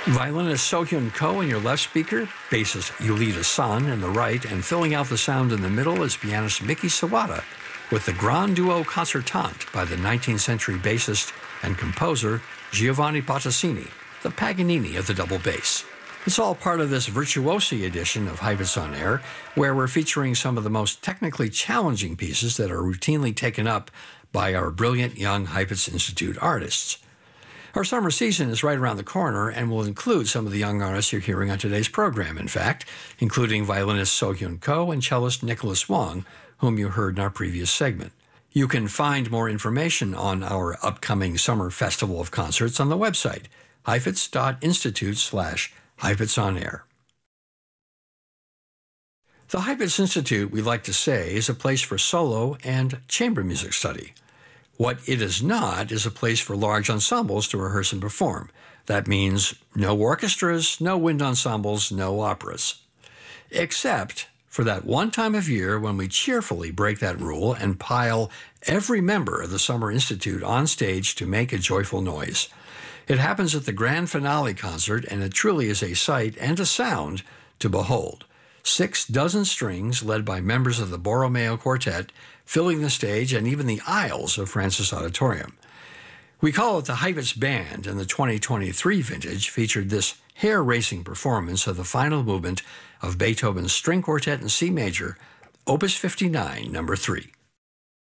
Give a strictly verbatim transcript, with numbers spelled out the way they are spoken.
Violinist Sohyun Ko in your left speaker, bassist Yulita San in the right, and filling out the sound in the middle is pianist Miki Sawada with the Grand Duo Concertante by the nineteenth century bassist and composer Giovanni Bottesini, the Paganini of the double bass. It's all part of this virtuosi edition of Heifetz on Air, where we're featuring some of the most technically challenging pieces that are routinely taken up by our brilliant young Heifetz Institute artists. Our summer season is right around the corner and will include some of the young artists you're hearing on today's program, in fact, including violinist Sohyun Ko and cellist Nicholas Wong, whom you heard in our previous segment. You can find more information on our upcoming summer festival of concerts on the website, heifetz.institute slash Heifetz on Air. The Heifetz Institute, we like to say, is a place for solo and chamber music study. What it is not is a place for large ensembles to rehearse and perform. That means no orchestras, no wind ensembles, no operas. Except for that one time of year when we cheerfully break that rule and pile every member of the Summer Institute on stage to make a joyful noise. It happens at the grand finale concert, and it truly is a sight and a sound to behold. Six dozen strings led by members of the Borromeo Quartet filling the stage and even the aisles of Francis Auditorium. We call it the Heifetz Band, and the twenty twenty-three vintage featured this hair-racing performance of the final movement of Beethoven's String Quartet in C major, Opus fifty-nine, number three.